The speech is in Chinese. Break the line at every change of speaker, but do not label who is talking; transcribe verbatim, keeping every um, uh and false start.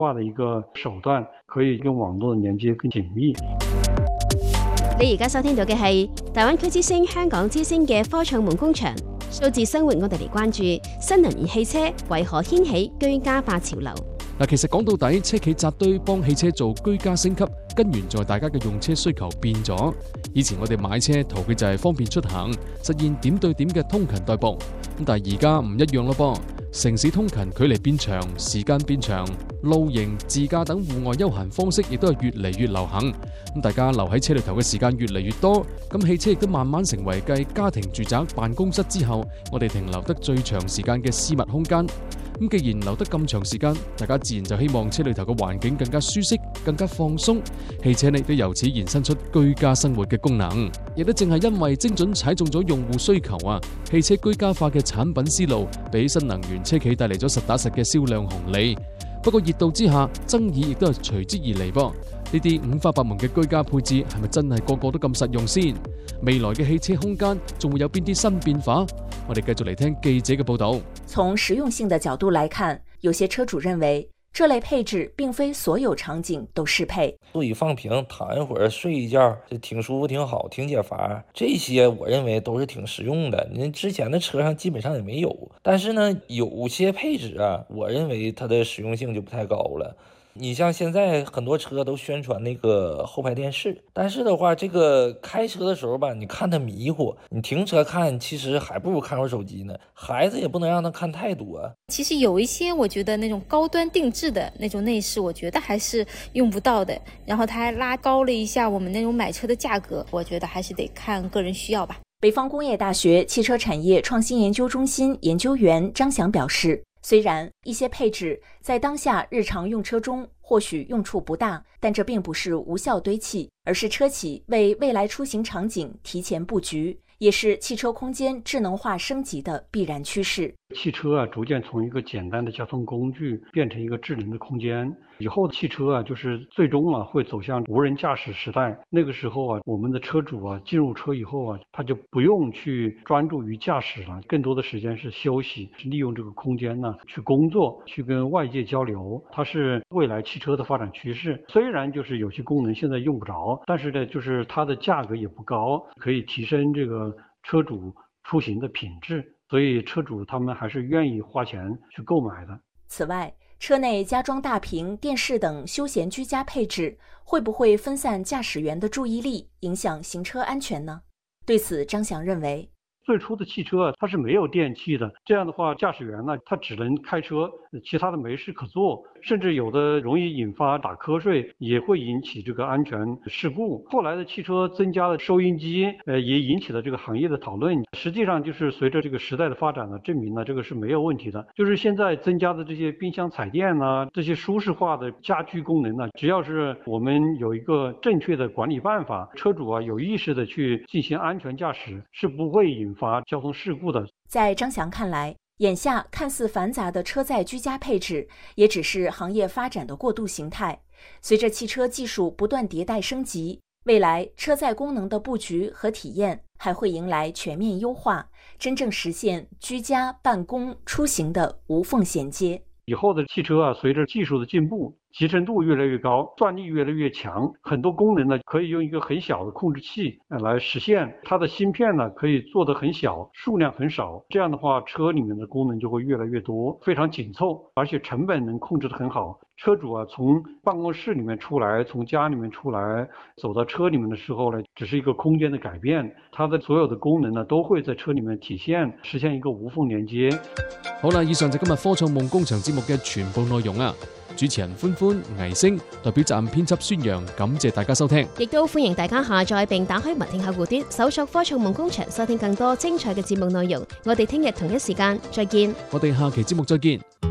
化的一個手段，可以跟網絡的連接更緊密。
你而家收聽到嘅係大灣區之聲、香港之聲嘅科創夢工場數字生活，我哋嚟關注新能源汽車為何掀起居家化潮流。
嗱，其實講到底，車企紮堆幫汽車做居家升級，根源在大家嘅用車需求變咗。以前我哋買車圖嘅就係方便出行，實現點對點嘅通勤代步。咁但係而家唔一樣咯噃，城市通勤距離變長，時間變長，露營、自駕等戶外休閒方式亦都係越嚟越流行。咁大家留喺車裏頭嘅時間越嚟越多，咁汽車亦都慢慢成為繼家庭住宅、辦公室之後，我哋停留得最長時間嘅私密空間。咁既然留得咁長時間，大家自然就希望車裏頭嘅環境更加舒適、更加放鬆。汽車呢亦都由此延伸出居家生活嘅功能，亦都正係因為精準踩中咗用戶需求啊，汽車居家化嘅產品思路，俾新能源車企帶嚟咗實打實嘅銷量紅利。不過熱度之下，爭議亦都係隨之而嚟噃。呢啲五花八門嘅居家配置係咪真係個個都咁實用先？未來嘅汽車空間仲會有邊啲新變化？我哋繼續嚟聽記者嘅報道。
從實用性的角度來看，有些車主認為這類配置並非所有場景都適配。
座椅放平，躺一會兒，睡一覺，就挺舒服，挺好，挺解乏。這些我認為都是挺實用的。你之前的車上基本上也沒有。但是呢，有些配置啊，我認為它的實用性就不太高了。你像現在很多車都宣傳那個後排電視，但是的話，這個開車的時候吧，你看它迷糊，你停車看，其實還不如看會手機呢。孩子也不能讓他看太多。
其實有一些我覺得那種高端定制的那種內飾，我覺得還是用不到的。然後它還拉高了一下我們那種買車的價格，我覺得還是得看個人需要吧。
北方工業大學汽車產業創新研究中心研究員張翔表示，雖然一些配置在當下日常用車中或許用處不大，但這並不是無效堆砌，而是車企為未來出行場景提前布局，也是汽車空間智能化升級的必然趨勢。
汽車啊，逐漸從一個簡單的交通工具變成一個智能的空間。以後的汽車啊，就是最終啊會走向無人駕駛時代。那個時候啊，我們的車主啊進入車以後啊，他就不用去專注於駕駛了，更多的時間是休息，是利用這個空間呢去工作，去跟外界交流。它是未來汽車的發展趨勢。雖然就是有些功能現在用不着，但是呢，就是它的價格也不高，可以提升這個車主出行的品質。所以車主他們還是願意花錢去購買的。
此外，車內加裝大屏電視等休閒居家配置，會不會分散駕駛員的注意力，影響行車安全呢？對此，張翔認為，
最初的汽車它是沒有電器的，這樣的話駕駛員呢，他只能開車，其他的沒事可做，甚至有的容易引發打瞌睡，也會引起這個安全事故。後來的汽車增加了收音機，呃，也引起了這個行業的討論。實際上就是隨着這個時代的發展呢，證明呢這個是沒有問題的。就是現在增加的這些冰箱彩電啊，這些舒適化的家居功能呢，只要是我們有一個正確的管理辦法，車主啊有意識的去進行安全駕駛，是不會引發交通事故的。
在張翔看來，眼下看似繁雜的車載居家配置，也只是行業發展的過渡形態。隨着汽車技術不斷迭代升級，未來車載功能的佈局和體驗還會迎來全面優化，真正實現居家、辦公、出行的無縫銜接。
以後的汽車啊，隨着技術的進步，集成度越來越高，轉力越來越強，很多功能呢可以用一個很小的控制器來實現。它的芯片呢可以做得很小，數量很少，這樣的話車裡面的功能就會越來越多，非常緊湊，而且成本能控制得很好。車主啊從辦公室裡面出來，從家裡面出來，走到車裡面的時候呢，只是一個空間的改變，它的所有的功能呢都會在車裡面體現，實現一個無縫連接。
好啦，以上就今日科創夢工場節目嘅全部內容啊！主持人歡歡、倪星代表責任編輯孫陽，感謝大家收聽，
亦都歡迎大家下載並打開文聽客戶端，搜索科創夢工場，收聽更多精彩嘅節目內容。我哋聽日同一時間再見。
我哋下期節目再見。